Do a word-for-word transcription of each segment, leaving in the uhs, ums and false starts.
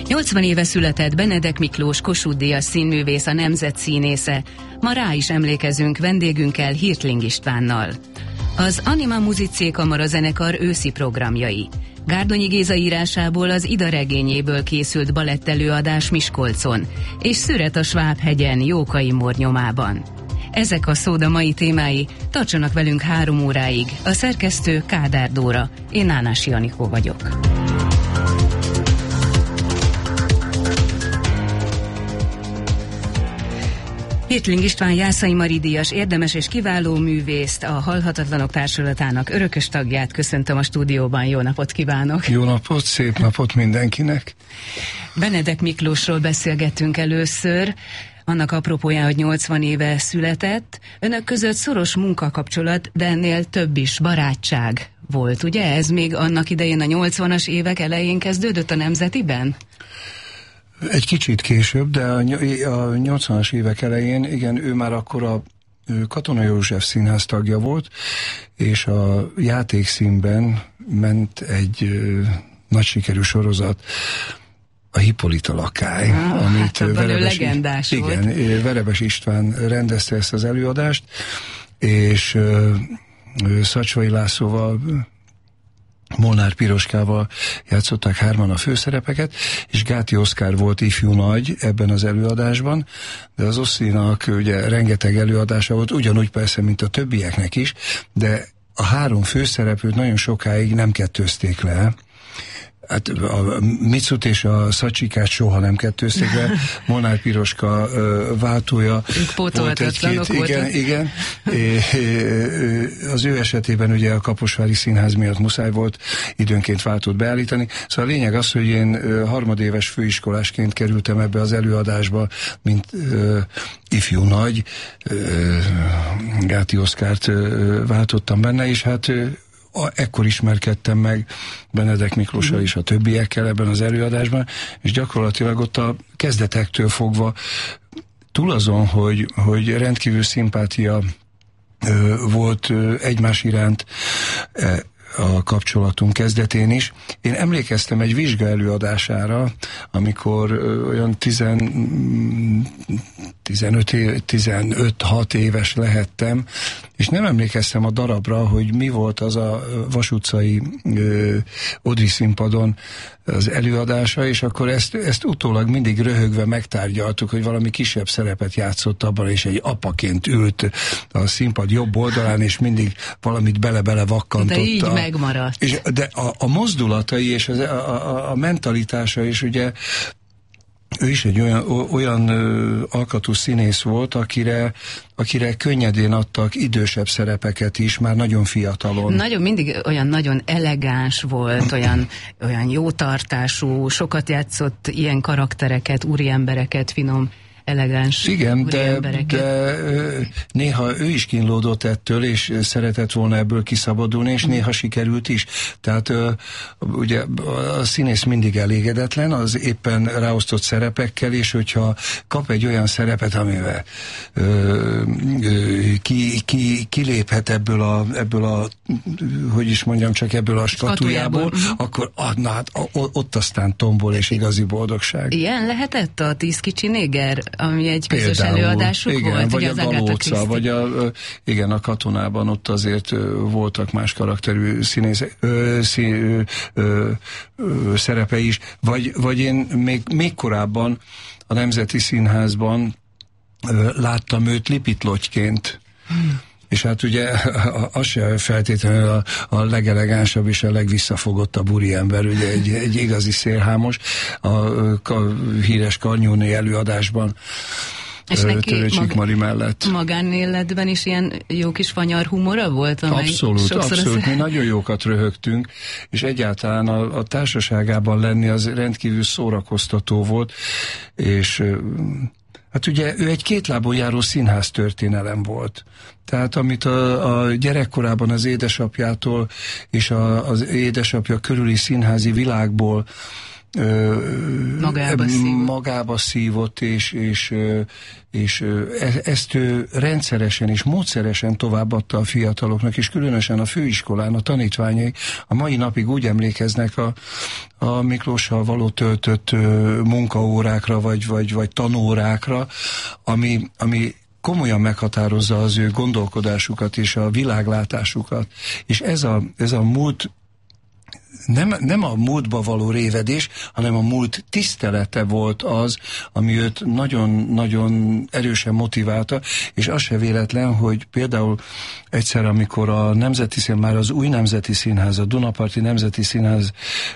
nyolcvan éve született Benedek Miklós Kossuth-díjas színművész, a nemzet színésze. Ma rá is emlékezünk vendégünkkel, Hirtling Istvánnal. Az Anima Musicae Kamara zenekar őszi programjai. Gárdonyi Géza írásából, az Ida regényéből készült balettelőadás Miskolcon, és Szüret a Sváb-hegyen, Jókai Mornyomában. Ezek a szóda mai témái, tartsanak velünk három óráig. A szerkesztő Kádár Dóra, én Nánási Anikó vagyok. Hirtling István Jászai Mari díjas érdemes és kiváló művészt, a Halhatatlanok Társulatának örökös tagját köszöntöm a stúdióban. Jó napot kívánok! Jó napot, szép napot mindenkinek! Benedek Miklósról beszélgettünk először, annak apropóján, hogy nyolcvan éve született. Önök között szoros munkakapcsolat, de ennél több is, barátság volt, ugye? Ez még annak idején a nyolcvanas évek elején kezdődött a Nemzetiben? Egy kicsit később, de a nyolcvanas évek elején, igen, ő már akkor a Katona József Színház tagja volt, és a Játékszínben ment egy ö, nagy sikerű sorozat, a Hippolyta lakály, ah, amit hát Verebes, legendás igen, volt. Verebes István rendezte ezt az előadást, és ö, ö, Szacsvai Lászlóval, Molnár Piroskával játszották hárman a főszerepeket, és Gáti Oszkár volt ifjú nagy ebben az előadásban, de az Oszlinak ugye rengeteg előadása volt, ugyanúgy persze, mint a többieknek is, de a három főszereplőt nagyon sokáig nem kettőzték le. Hát a Micut és a Szacsikát soha nem kettőzték le, Molnár Piroska uh, váltója volt egy-két, igen, igen. É, é, az ő esetében ugye a Kaposvári Színház miatt muszáj volt időnként váltót beállítani. Szóval a lényeg az, hogy én uh, harmadéves főiskolásként kerültem ebbe az előadásba, mint uh, ifjú nagy, uh, Gáti Oszkárt uh, váltottam benne, és hát uh, ekkor ismerkedtem meg Benedek Miklóssal és a többiekkel ebben az előadásban, és gyakorlatilag ott a kezdetektől fogva túl azon, hogy, hogy rendkívül szimpátia ö, volt ö, egymás iránt ö, a kapcsolatunk kezdetén is. Én emlékeztem egy vizsga előadására, amikor ö, olyan tizenöt-hat éves lehettem, és nem emlékeztem a darabra, hogy mi volt az a Vas utcai ö, Odri színpadon az előadása, és akkor ezt, ezt utólag mindig röhögve megtárgyaltuk, hogy valami kisebb szerepet játszott abban, és egy apaként ült a színpad jobb oldalán, és mindig valamit bele-bele vakkantotta. De így megmaradt. És, de a, a mozdulatai és az, a, a, a mentalitása is ugye, ő is egy olyan, olyan ö, alkatú színész volt, akire, akire könnyedén adtak idősebb szerepeket is, már nagyon fiatalon. Nagyon, mindig olyan nagyon elegáns volt, olyan, olyan jótartású, sokat játszott ilyen karaktereket, úriembereket, finom, elegáns igen, de, embereket. de néha ő is kínlódott ettől, és szeretett volna ebből kiszabadulni, és mm. néha sikerült is. Tehát ugye a színész mindig elégedetlen az éppen ráosztott szerepekkel, és hogyha kap egy olyan szerepet, amivel ö, ö, ki, ki, kiléphet ebből a, ebből a, hogy is mondjam, csak ebből a skatujából, akkor ah, na, hát, ott aztán tombol, és igazi boldogság. Ilyen lehetett a Tíz kicsi néger, ami egy közös például, előadásuk igen, volt? vagy ugye a Galóca, vagy a, igen, a Katonában ott azért voltak más karakterű színészek, ö, szí, ö, ö, ö, szerepe is, vagy, vagy én még, még korábban a Nemzeti Színházban ö, láttam őt Lipitlotyként. Hmm. És hát ugye az se feltétlenül a, a legelegánsabb és a legvisszafogottabb úriember, ugye egy, egy igazi szélhámos a, a híres Karnyóné előadásban. És neki mag- Mari mellett. magánéletben is ilyen jó kis fanyar humora volt? Abszolút, abszolút. Az... Mi nagyon jókat röhögtünk, és egyáltalán a, a társaságában lenni az rendkívül szórakoztató volt, és hát ugye ő egy kétlábon járó színház történelem volt. Tehát amit a, a gyerekkorában az édesapjától és a, az édesapja körüli színházi világból magába szívott, magába szívott és, és, és ezt ő rendszeresen és módszeresen továbbadta a fiataloknak, és különösen a főiskolán a tanítványai a mai napig úgy emlékeznek a, a Miklóssal való töltött munkaórákra, vagy, vagy, vagy tanórákra, ami, ami komolyan meghatározza az ő gondolkodásukat és a világlátásukat. És ez a, ez a múlt, nem, nem a múltba való révedés, hanem a múlt tisztelete volt az, ami őt nagyon-nagyon erősen motiválta, és az se véletlen, hogy például egyszer, amikor a Nemzeti Színház, már az új Nemzeti Színház, a Dunaparti Nemzeti Színház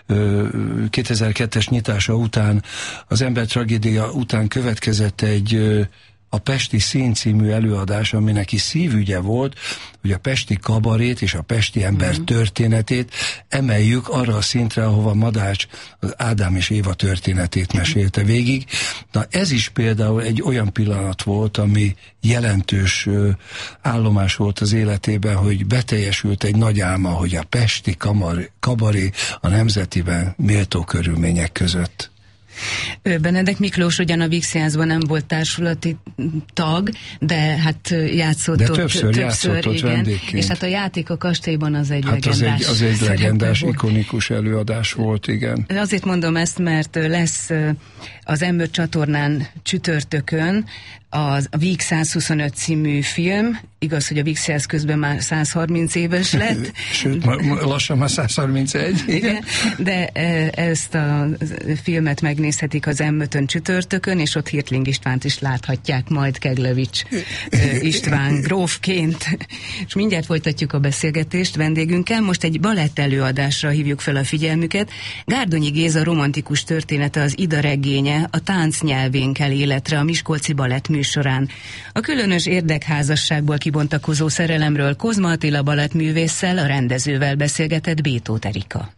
kétezer-kettes nyitása után, az Ember tragédia után következett egy a Pesti Szín című előadás, ami neki szívügye volt, hogy a pesti kabarét és a pesti ember mm. történetét emeljük arra a szintre, ahova Madács az Ádám és Éva történetét mesélte végig. Na ez is például egy olyan pillanat volt, ami jelentős ö, állomás volt az életében, hogy beteljesült egy nagy álma, hogy a pesti kamar, kabaré a Nemzetiben méltó körülmények között. Benedek Miklós ugyan a Vígszínházban nem volt társulati tag, de hát játszott de ott többször, többször játszott ott igen, vendégként. És hát a játék a kastélyban az egy hát legendás az egy, az egy legendás, volt. ikonikus előadás volt, igen. Azért mondom ezt, mert lesz az em öt csatornán csütörtökön a Víg százhuszonöt című film, igaz, hogy a Vígszínház közben már száz harminc éves lett. Sőt, ma, ma lassan már száz harmincegy. Igen. De ezt a filmet megnézhetik az em ötön csütörtökön, és ott Hirtling Istvánt is láthatják majd Keglevics István grófként. És mindjárt folytatjuk a beszélgetést vendégünkkel. Most egy balett előadásra hívjuk fel a figyelmüket. Gárdonyi Géza romantikus története, az Ida regénye a tánc nyelvén kel életre a Miskolci Balett műsorán. A különös érdekházasságból kibontakozó szerelemről Kozma Attila balettművésszel, a rendezővel beszélgetett Bétóth Erika.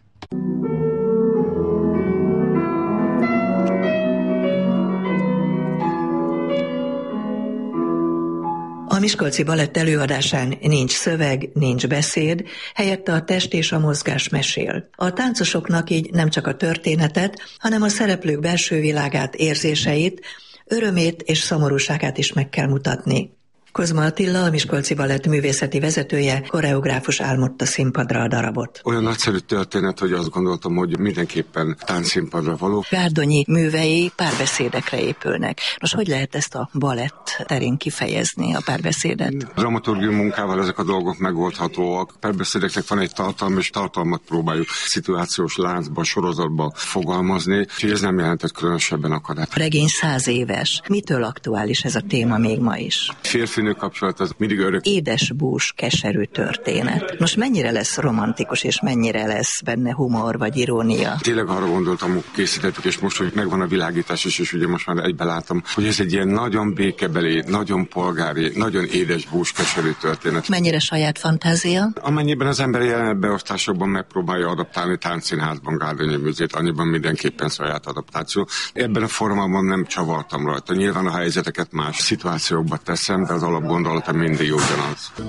A Miskolci Balett előadásán nincs szöveg, nincs beszéd, helyette a test és a mozgás mesél. A táncosoknak így nem csak a történetet, hanem a szereplők belső világát, érzéseit, örömét és szomorúságát is meg kell mutatni. Kozma Attila, a Miskolci Balett művészeti vezetője, koreográfus álmodta színpadra a darabot. Olyan nagyszerű történet, hogy azt gondoltam, hogy mindenképpen táncszínpadra való. Gárdonyi művei párbeszédekre épülnek. Most hogy lehet ezt a balett terén kifejezni, a párbeszédet? Dramaturgiai munkával ezek a dolgok megoldhatóak. Párbeszédeknek van egy tartalma, és tartalmat próbáljuk szituációs láncba, sorozatba fogalmazni, úgyhogy ez nem jelentett különösebben akadályt. A regény száz éves. Mitől aktuális ez a téma még ma is? Férfi nő kapcsolat az mindig örök. Édesbús, keserű történet. Most mennyire lesz romantikus, és mennyire lesz benne humor vagy irónia? Tényleg arra gondoltam, hogy készítettük, és most, hogy megvan a világítás is, és ugye most már egybe látom, hogy ez egy ilyen nagyon békebeli, nagyon polgári, nagyon édesbús, keserű történet. Mennyire saját fantázia? Amennyiben az ember jelenet beosztásokban megpróbálja adaptálni táncszínházban Gárdonyi műzét, annyiban mindenképpen saját adaptáció. Ebben a formában nem csavartam rajta. Nyilván a helyzeteket más szituációkba teszem, de az alapgondolata mindig ugyanaz.